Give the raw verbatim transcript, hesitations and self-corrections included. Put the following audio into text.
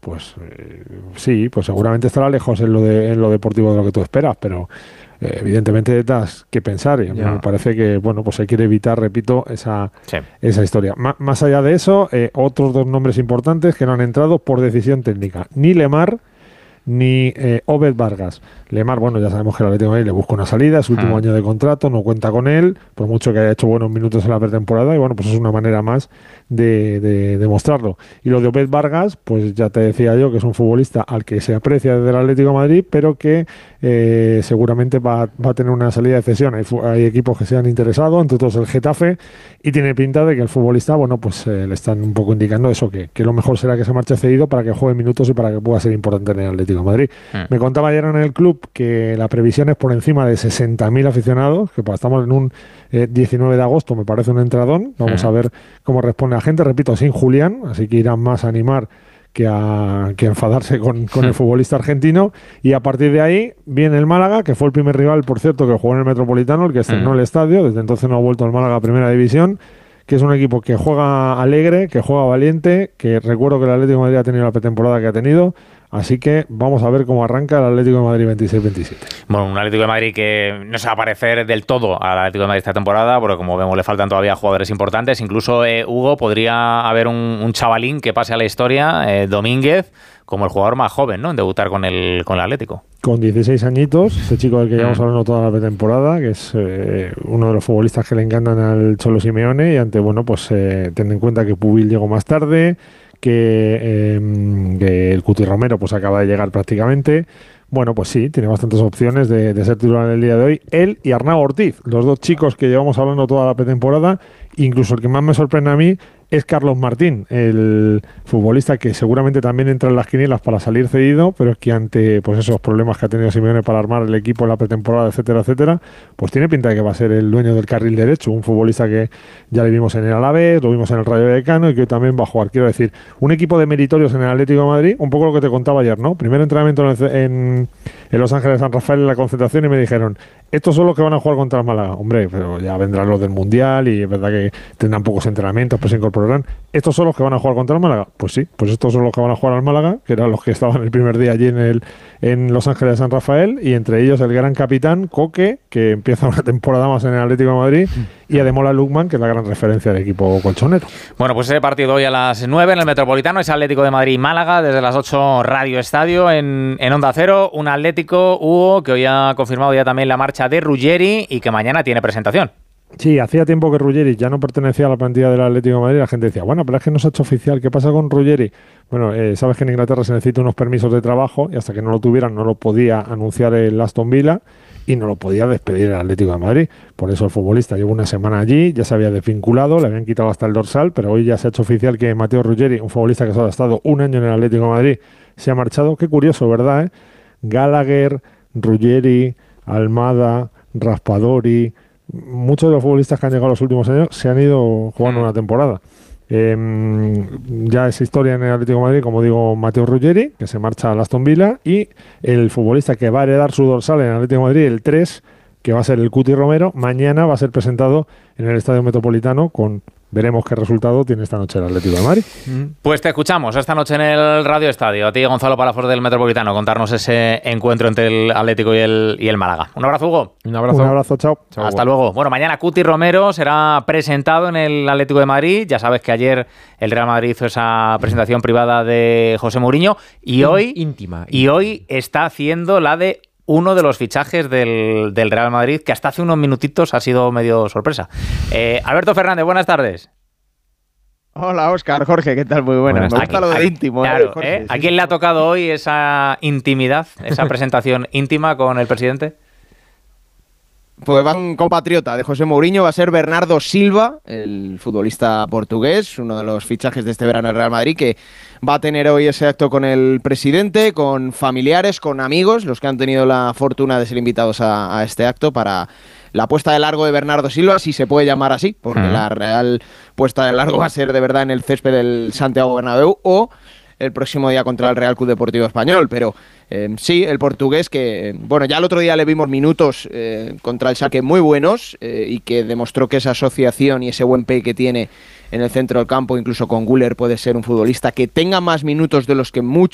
pues eh, sí, pues seguramente estará lejos en lo, de, en lo deportivo de lo que tú esperas, pero eh, evidentemente das que pensar y a mí Ya. me parece que, bueno, pues se quiere evitar, repito, esa, Sí. esa historia. M- más allá de eso, eh, otros dos nombres importantes que no han entrado por decisión técnica. Ni Lemar ni eh, Obed Vargas. Lemar, bueno, ya sabemos que el Atlético de Madrid le busca una salida, es su último Hmm. año de contrato, no cuenta con él, por mucho que haya hecho buenos minutos en la pretemporada, y bueno, pues es una manera más de, de demostrarlo. Y lo de Obed Vargas, pues ya te decía yo que es un futbolista al que se aprecia desde el Atlético de Madrid, pero que eh, seguramente va, va a tener una salida de cesión. Hay, fu- hay equipos que se han interesado, entre otros el Getafe, y tiene pinta de que el futbolista, bueno, pues eh, le están un poco indicando eso, que, que lo mejor será que se marche cedido para que juegue minutos y para que pueda ser importante en el Atlético de Madrid. Hmm. Me contaba ayer en el club que la previsión es por encima de sesenta mil aficionados, que pues, estamos en un eh, diecinueve de agosto, me parece un entradón. Vamos Hmm. a ver cómo responde la gente, repito, sin Julián, así que irán más a animar que a, que a enfadarse con, con el futbolista argentino, y a partir de ahí viene el Málaga, que fue el primer rival, por cierto, que jugó en el Metropolitano, el que estrenó Mm. el estadio, desde entonces no ha vuelto el Málaga a Primera División, que es un equipo que juega alegre, que juega valiente, que recuerdo que el Atlético de Madrid ha tenido la pretemporada que ha tenido, así que vamos a ver cómo arranca el Atlético de Madrid veintiséis veintisiete. Bueno, un Atlético de Madrid que no se va a parecer del todo al Atlético de Madrid esta temporada, porque como vemos le faltan todavía jugadores importantes. Incluso, eh, Hugo, podría haber un, un chavalín que pase a la historia, eh, Domínguez, como el jugador más joven, ¿no?, en debutar con el, con el Atlético. Con dieciséis añitos, este chico del que llevamos Mm. hablando toda la pretemporada, que es eh, uno de los futbolistas que le encantan al Cholo Simeone, y ante, bueno, pues eh, ten en cuenta que Pubil llegó más tarde, que, eh, que el Cuti Romero pues acaba de llegar prácticamente. Bueno, pues sí, tiene bastantes opciones de, de ser titular en el día de hoy. Él y Arnau Ortiz, los dos chicos que llevamos hablando toda la pretemporada. Incluso el que más me sorprende a mí es Carlos Martín, el futbolista que seguramente también entra en las quinielas para salir cedido, pero es que ante pues esos problemas que ha tenido Simeone para armar el equipo en la pretemporada, etcétera, etcétera, pues tiene pinta de que va a ser el dueño del carril derecho, un futbolista que ya le vimos en el Alavés, lo vimos en el Rayo Vallecano y que hoy también va a jugar. Quiero decir, un equipo de meritorios en el Atlético de Madrid, un poco lo que te contaba ayer, ¿no? Primer entrenamiento en, en, en Los Ángeles de San Rafael en la concentración y me dijeron, estos son los que van a jugar contra el Málaga. Hombre, pero ya vendrán los del Mundial y es verdad que tendrán pocos entrenamientos, pues se incorporarán. ¿Estos son los que van a jugar contra el Málaga? Pues sí, pues estos son los que van a jugar al Málaga, que eran los que estaban el primer día allí en, el, en Los Ángeles de San Rafael, y entre ellos el gran capitán Coque, que empieza una temporada más en el Atlético de Madrid, y Ademola Lookman, que es la gran referencia del equipo colchonero. Bueno, pues ese partido hoy a las nueve en el Metropolitano es Atlético de Madrid-Málaga, desde las ocho Radio Estadio en, en Onda Cero. Un Atlético, Hugo, que hoy ha confirmado ya también la marcha de Ruggeri y que mañana tiene presentación. Sí, hacía tiempo que Ruggeri ya no pertenecía a la plantilla del Atlético de Madrid. La gente decía, bueno, pero es que no se ha hecho oficial. ¿Qué pasa con Ruggeri? Bueno, eh, sabes que en Inglaterra se necesitan unos permisos de trabajo y hasta que no lo tuvieran no lo podía anunciar el Aston Villa y no lo podía despedir el Atlético de Madrid. Por eso el futbolista llevó una semana allí, ya se había desvinculado, le habían quitado hasta el dorsal, pero hoy ya se ha hecho oficial que Matteo Ruggeri, un futbolista que solo ha estado un año en el Atlético de Madrid, se ha marchado. Qué curioso, ¿verdad? ¿Eh? Gallagher, Ruggeri, Almada, Raspadori, muchos de los futbolistas que han llegado los últimos años se han ido jugando una temporada. Eh, ya es historia en el Atlético de Madrid, como digo, Matteo Ruggeri, que se marcha al Aston Villa, y el futbolista que va a heredar su dorsal en el Atlético de Madrid, el tres, que va a ser el Cuti Romero, mañana va a ser presentado en el Estadio Metropolitano con... Veremos qué resultado tiene esta noche el Atlético de Madrid. Pues te escuchamos esta noche en el Radio Estadio. A ti, Gonzalo Palafox del Metropolitano, contarnos ese encuentro entre el Atlético y el, y el Málaga. Un abrazo, Hugo. Un abrazo. Un abrazo, chao. Chao, Hasta Hugo. luego. Bueno, mañana Cuti Romero será presentado en el Atlético de Madrid. Ya sabes que ayer el Real Madrid hizo esa presentación privada de José Mourinho y hoy, íntima, y hoy está haciendo la de uno de los fichajes del, del Real Madrid, que hasta hace unos minutitos ha sido medio sorpresa. Eh, Alberto Fernández, buenas tardes. Hola, Óscar, Jorge, ¿qué tal? Muy buenas. Buenas Me gusta Aquí- lo de aquí- íntimo. ¿eh, Claro, Jorge? ¿eh? ¿A Sí, quién sí. le ha tocado hoy esa intimidad, esa presentación íntima con el presidente? Pues va un compatriota de José Mourinho, va a ser Bernardo Silva, el futbolista portugués, uno de los fichajes de este verano del Real Madrid, que va a tener hoy ese acto con el presidente, con familiares, con amigos, los que han tenido la fortuna de ser invitados a, a este acto para la puesta de largo de Bernardo Silva, si se puede llamar así, porque Uh-huh. la real puesta de largo va a ser de verdad en el césped del Santiago Bernabéu o el próximo día contra el Real Club Deportivo Español, pero eh, sí, el portugués que, eh, bueno, ya el otro día le vimos minutos eh, contra el Schalke muy buenos eh, y que demostró que esa asociación y ese buen pay que tiene en el centro del campo, incluso con Güler, puede ser un futbolista que tenga más minutos de los que muchos